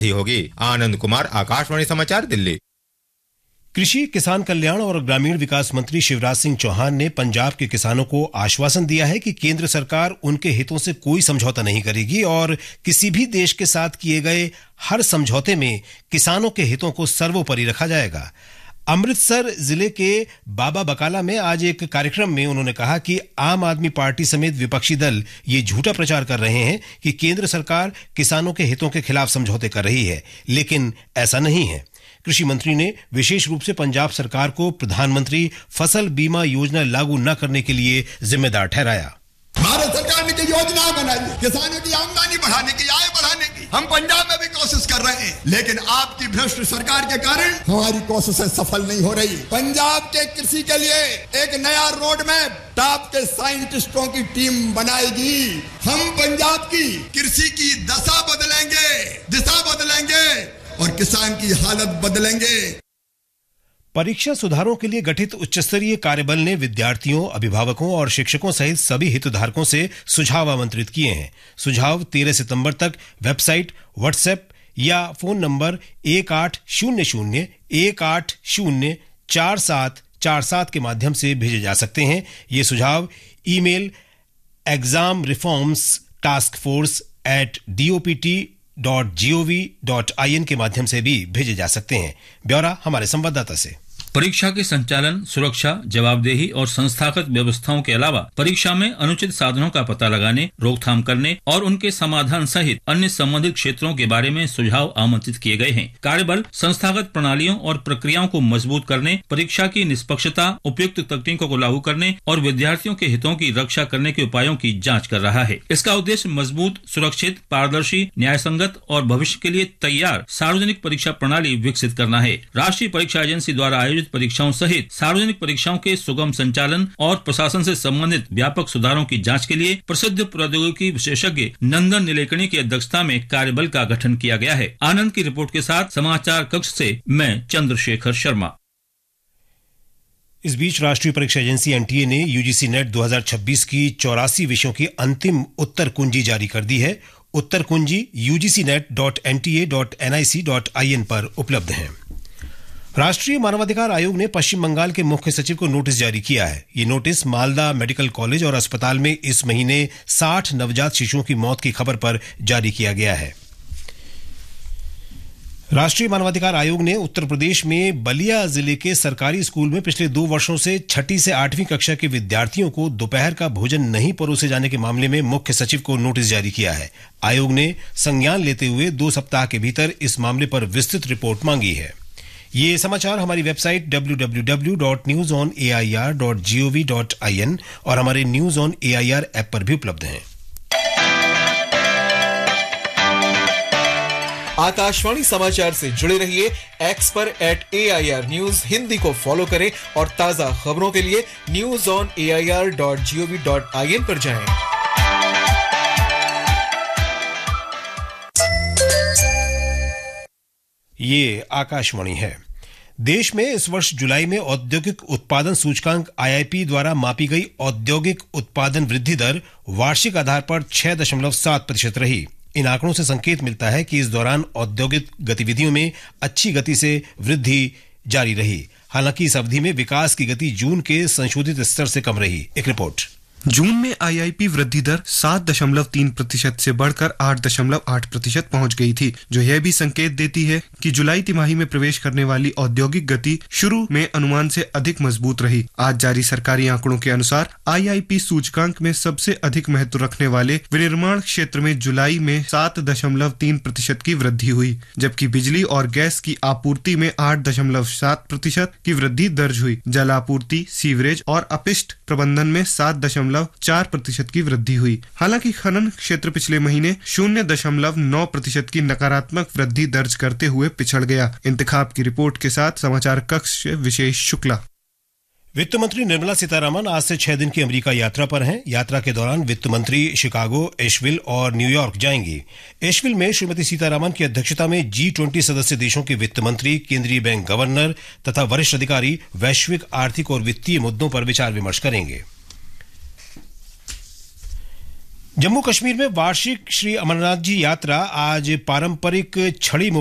होगी। आनंद कुमार, आकाशवाणी समाचार, दिल्ली। कृषि, किसान कल्याण और ग्रामीण विकास मंत्री शिवराज सिंह चौहान ने पंजाब के किसानों को आश्वासन दिया है कि केंद्र सरकार उनके हितों से कोई समझौता नहीं करेगी और किसी भी देश के साथ किए गए हर समझौते में किसानों के हितों को सर्वोपरि रखा जाएगा। अमृतसर जिले के बाबा बकाला में आज एक कार्यक्रम में उन्होंने कहा कि आम आदमी पार्टी समेत विपक्षी दल ये झूठा प्रचार कर रहे हैं कि केंद्र सरकार किसानों के हितों के खिलाफ समझौते कर रही है, लेकिन ऐसा नहीं है। कृषि मंत्री ने विशेष रूप से पंजाब सरकार को प्रधानमंत्री फसल बीमा योजना लागू न करने के लिए जिम्मेदार ठहराया। भारत सरकार ने योजना बनाई किसानों की आमदनी बढ़ाने की, आय बढ़ाने की। हम पंजाब में भी कोशिश कर रहे हैं, लेकिन आपकी भ्रष्ट सरकार के कारण हमारी कोशिशें सफल नहीं हो रही। पंजाब के कृषि के लिए एक नया रोड मैप टॉप के साइंटिस्टों की टीम बनाएगी। हम पंजाब की कृषि की दशा बदलेंगे, दिशा बदलेंगे और किसान की हालत बदलेंगे। परीक्षा सुधारों के लिए गठित उच्चस्तरीय कार्यबल ने विद्यार्थियों, अभिभावकों और शिक्षकों सहित सभी हितधारकों से सुझाव आमंत्रित किए हैं। सुझाव 13 सितंबर तक वेबसाइट, व्हाट्सएप या फोन नंबर 1800184747 के माध्यम से भेजे जा सकते हैं। ये सुझाव ईमेल examreforms@dopt.gov.in के माध्यम से भी भेजे जा सकते हैं। ब्यौरा हमारे संवाददाता से। परीक्षा के संचालन, सुरक्षा, जवाबदेही और संस्थागत व्यवस्थाओं के अलावा परीक्षा में अनुचित साधनों का पता लगाने, रोकथाम करने और उनके समाधान सहित अन्य संबंधित क्षेत्रों के बारे में सुझाव आमंत्रित किए गए हैं। कार्यबल संस्थागत प्रणालियों और प्रक्रियाओं को मजबूत करने, परीक्षा की निष्पक्षता, उपयुक्त तकनीकों को लागू करने और विद्यार्थियों के हितों की रक्षा करने के उपायों की जांच कर रहा है। इसका उद्देश्य मजबूत, सुरक्षित, पारदर्शी, न्यायसंगत और भविष्य के लिए तैयार सार्वजनिक परीक्षा प्रणाली विकसित करना है। राष्ट्रीय परीक्षा एजेंसी द्वारा आयोजित परीक्षाओं सहित सार्वजनिक परीक्षाओं के सुगम संचालन और प्रशासन से संबंधित व्यापक सुधारों की जांच के लिए प्रसिद्ध प्रौद्योगिकी विशेषज्ञ नंदन नीलेकणी की अध्यक्षता में कार्यबल का गठन किया गया है। आनंद की रिपोर्ट के साथ समाचार कक्ष से मैं चंद्रशेखर शर्मा। इस बीच राष्ट्रीय परीक्षा एजेंसी एनटीए ने यूजीसी नेट 2026 की 84 विषयों की अंतिम उत्तर कुंजी जारी कर दी है। उत्तर कुंजी ugcnet.nta.nic.in पर उपलब्ध है। राष्ट्रीय मानवाधिकार आयोग ने पश्चिम बंगाल के मुख्य सचिव को नोटिस जारी किया है। ये नोटिस मालदा मेडिकल कॉलेज और अस्पताल में इस महीने 60 नवजात शिशुओं की मौत की खबर पर जारी किया गया है। राष्ट्रीय मानवाधिकार आयोग ने उत्तर प्रदेश में बलिया जिले के सरकारी स्कूल में पिछले 2 वर्षों से 6ठी से 8वीं कक्षा के विद्यार्थियों को दोपहर का भोजन नहीं परोसे जाने के मामले में मुख्य सचिव को नोटिस जारी किया है। आयोग ने संज्ञान लेते हुए 2 सप्ताह के भीतर इस मामले पर विस्तृत रिपोर्ट मांगी है। ये समाचार हमारी वेबसाइट www.newsonair.gov.in और हमारे न्यूज ऑन एआईआर ऐप पर भी उपलब्ध हैं। आकाशवाणी समाचार से जुड़े रहिए। एक्स पर @AIR News हिंदी को फॉलो करें और ताजा खबरों के लिए newsonair.gov.in पर जाएं। ये आकाशवाणी है। देश में इस वर्ष जुलाई में औद्योगिक उत्पादन सूचकांक IIP द्वारा मापी गई औद्योगिक उत्पादन वृद्धि दर वार्षिक आधार पर 6.7% रही। इन आंकड़ों से संकेत मिलता है कि इस दौरान औद्योगिक गतिविधियों में अच्छी गति से वृद्धि जारी रही। हालांकि इस अवधि में विकास की गति जून के संशोधित स्तर से कम रही। एक रिपोर्ट। जून में IIP वृद्धि दर 7.3% से बढ़कर 8.8% पहुंच गई थी, जो यह भी संकेत देती है कि जुलाई तिमाही में प्रवेश करने वाली औद्योगिक गति शुरू में अनुमान से अधिक मजबूत रही। आज जारी सरकारी आंकड़ों के अनुसार IIP सूचकांक में सबसे अधिक महत्व रखने वाले विनिर्माण क्षेत्र में जुलाई में 7.3% की वृद्धि हुई, जबकि बिजली और गैस की आपूर्ति में 8.7% की वृद्धि दर्ज हुई। जल आपूर्ति, सीवरेज और अपशिष्ट प्रबंधन में 7.4% की वृद्धि हुई। हालांकि खनन क्षेत्र पिछले महीने 0.9% की नकारात्मक वृद्धि दर्ज करते हुए पिछड़ गया। इंतखाब की रिपोर्ट के साथ समाचार कक्ष से विशेष शुक्ला। वित्त मंत्री निर्मला सीतारामन आज से 6 दिन की अमेरिका यात्रा पर हैं। यात्रा के दौरान वित्त मंत्री शिकागो, एशविल और न्यूयॉर्क जाएंगी। एशविल में श्रीमती सीतारामन की अध्यक्षता में G20 सदस्य देशों के वित्त मंत्री, केंद्रीय बैंक गवर्नर तथा वरिष्ठ अधिकारी वैश्विक आर्थिक और वित्तीय मुद्दों पर विचार विमर्श करेंगे। जम्मू कश्मीर में वार्षिक श्री अमरनाथ जी यात्रा आज पारंपरिक छड़ी